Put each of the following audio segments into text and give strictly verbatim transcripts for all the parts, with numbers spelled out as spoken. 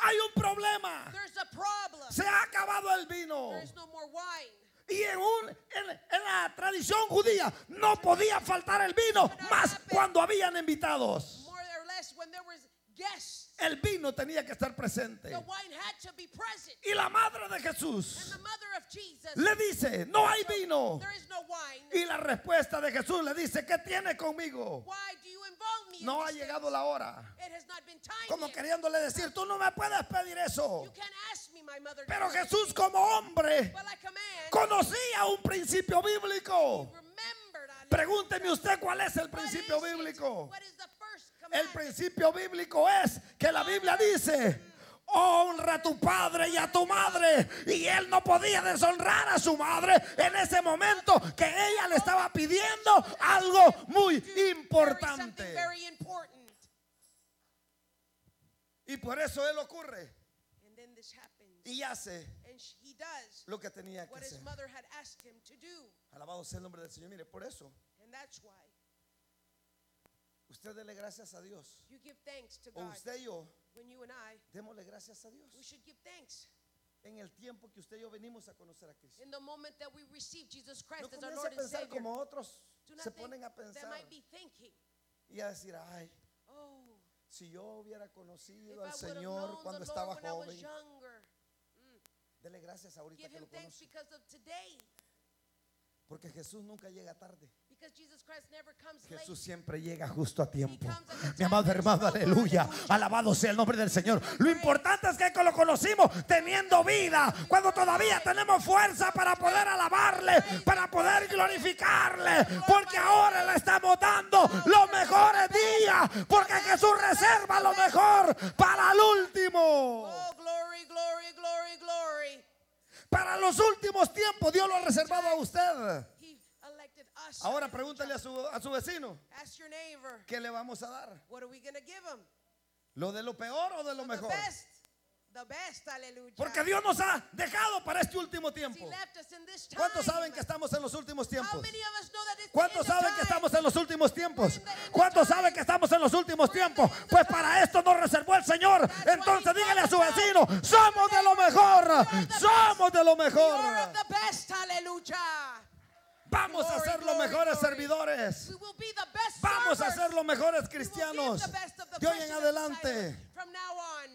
hay un problema. There's a problem. Se ha acabado el vino. There is no more wine. Y en, un, en, en la tradición judía no podía faltar el vino, más cuando habían invitados. More or less when there was guests. El vino tenía que estar presente. The wine had to be present. Y la madre de Jesús And the mother of Jesus le dice, no hay vino. there is no wine. Y la respuesta de Jesús le dice, ¿qué tiene conmigo? Why do you involve me in No ha these llegado things? la hora. It has not been time Como yet. queriéndole decir, tú no me puedes pedir eso. You can't ask me, my mother. to Pero do Jesús anything. como hombre But like a man, conocía un principio bíblico. remembered on it. Pregúnteme usted cuál es el What principio is it? bíblico. What is the first El commandment? principio bíblico es que la Biblia dice, honra a tu padre y a tu madre. Y él no podía deshonrar a su madre en ese momento que ella le estaba pidiendo algo muy Very importante. something very important. Y por eso él ocurre And then this happens. y hace And sh- he does lo que tenía que what his hacer. mother had asked him to do. Alabado sea el nombre del Señor. Mire, por eso And that's why usted dele gracias a Dios. you give thanks to O God. usted y yo When you and I, démosle gracias a Dios. we should give thanks. En el tiempo que usted y yo venimos a conocer a Cristo. In the moment that we receive Jesus No Christ as our comience a Lord and pensar Savior, como otros do not se think ponen a that pensar might be thinking, y a decir, ay, oh, si yo hubiera if conocido I al would have Señor known cuando the estaba Lord when I was joven. younger. Dele gracias ahorita Give que him lo thanks conoce. because of today. Porque Jesús nunca llega tarde. Because Jesus Christ never comes Jesús late. siempre llega justo a tiempo. He comes at the Mi time amado that is hermano, proper. aleluya. Aleluya. Alabado sea el nombre del Señor. Lo importante es que lo conocimos teniendo vida, cuando todavía tenemos fuerza para poder alabarle, para poder glorificarle, porque ahora le estamos dando los mejores días, porque Jesús reserva lo mejor para el último. Oh, glory, glory, glory, glory. Para los últimos tiempos Dios lo ha reservado a usted. He elected us. Ahora pregúntale a su, a su vecino, Ask your neighbor, ¿qué le vamos a dar? what are we going to give him? ¿Lo de lo peor o de lo The mejor? best. The best, hallelujah. Porque Dios nos ha dejado para este último He tiempo. left us in this time. ¿Cuántos saben que estamos en los últimos How tiempos? many of us know that it's the ¿Cuántos end of saben que time? estamos en los últimos tiempos? We're in the end of ¿Cuántos time. saben que estamos en los últimos We're in the tiempos? end of Pues time. para esto nos reservó el Señor. That's why Entonces he dígale a su promised us. vecino, somos de lo mejor. are the Somos de lo We mejor. are of the best, hallelujah. Vamos a Glory, ser los glory, mejores glory. servidores. We will be the best Vamos a servers. ser los mejores We will give cristianos. the best of the De hoy best en of the adelante. disciples. From now on,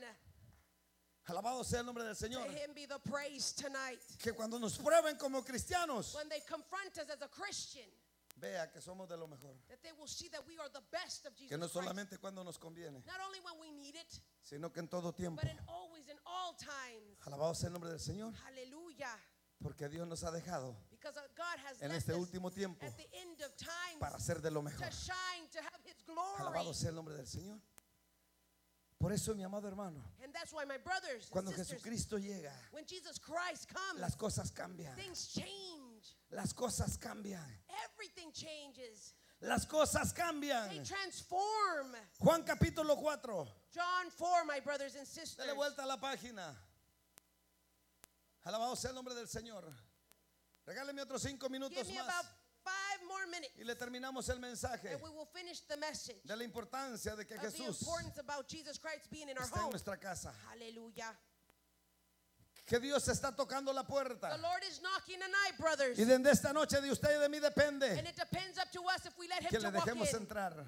Alabado sea el nombre del to Señor. him be the praise tonight. Que cuando nos prueben como cristianos, When they confront us as a Christian, vea que somos de lo mejor. that they will see that we are the best of Jesus Que no Christ. solamente cuando nos conviene, Not only when we need it, sino que en todo tiempo. but in always, in all times. Alabado sea el nombre del Señor. Hallelujah. Porque Dios nos ha dejado Because uh, God has en left este us último tiempo at the end of time para ser de lo mejor. to shine, to have His glory. Alabado sea el nombre del Señor. Por eso, mi amado hermano, And that's why, my brothers and cuando sisters, Jesucristo llega, when Jesus Christ comes, las cosas cambian. things change. Las cosas cambian. Everything changes. Las cosas They cambian. transform. Juan capítulo cuatro. John four, my brothers and sisters. Dale vuelta a la página. Alabado sea el nombre del Señor. Regáleme otros cinco minutos Give me más about five more minutes, y le terminamos el mensaje and we will finish the message de la importancia de que of the Jesús importance about Jesus Christ being in our esté en home. nuestra casa. Hallelujah. Que Dios está tocando la puerta. The Lord is knocking tonight, brothers. Y desde esta noche de usted y de mí And depende it depends up to us if we let Him que to le walk dejemos in. entrar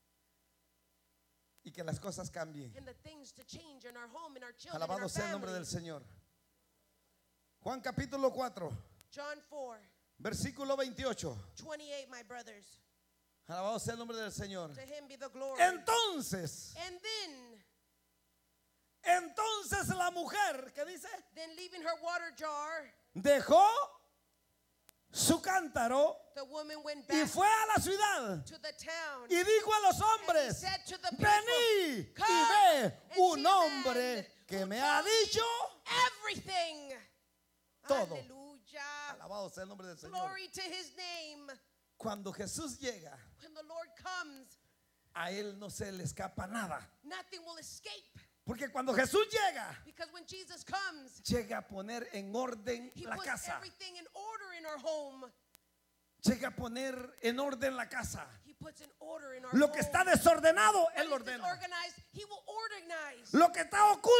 y que las cosas cambien. And the things to change in our home, in our children, in Alabado our sea el nombre del family. Señor. Juan capítulo cuatro, John four, versículo veintiocho. twenty-eight, my brothers. Alabado sea el nombre del Señor. To Him be the glory. Entonces, And then, entonces la mujer, ¿qué dice? then leaving her water jar, Dejó su cántaro the woman went y back fue a la ciudad to the town. y dijo a los And he hombres, said to the people, vení y "Come ve and un see a man hombre que who me ha told me dicho everything. todo." Hallelujah. Alabado sea el nombre del Señor. Glory to His name. Cuando Jesús llega, When the Lord comes, a él no se le escapa nada. nothing will escape. Porque cuando Jesús llega, Because when Jesus comes, llega a poner en orden He la puts casa. everything in order in our home. Llega a poner en orden la casa. He puts in order in our Lo home. que está desordenado, What Él is lo ordena. disorganized, He will organize. Lo que está oculto,